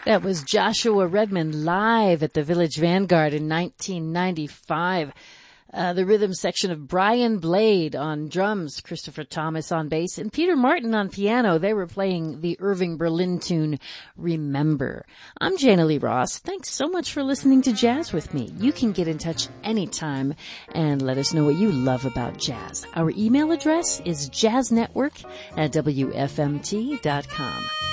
That was Joshua Redman live at the Village Vanguard in 1995. The rhythm section of Brian Blade on drums, Christopher Thomas on bass, and Peter Martin on piano. They were playing the Irving Berlin tune, Remember. I'm Jana Lee Ross. Thanks so much for listening to Jazz with me. You can get in touch anytime and let us know what you love about jazz. Our email address is jazznetwork@wfmt.com.